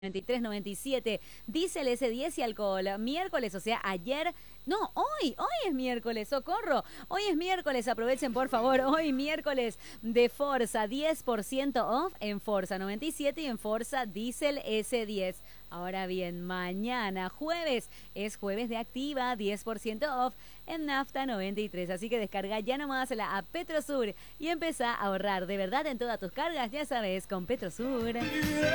93, 97, diésel S10 y alcohol. Miércoles, o sea, ayer. No, hoy es miércoles, socorro. Hoy es miércoles, aprovechen por favor. Hoy miércoles de Forza, 10% off en Forza 97 y en Forza diésel S10. Ahora bien, mañana jueves es jueves de Activa, 10% off en Nafta 93. Así que descarga ya nomás la app Petrosur y empezá a ahorrar de verdad en todas tus cargas, ya sabes, con Petrosur.